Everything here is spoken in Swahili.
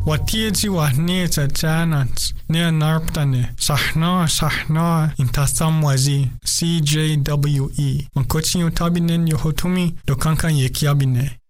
Watieti wahne tatanat ne narptane sahna intasamwazi CJWE. Mankoti yotabinen yohotumi dokankan yekiabine.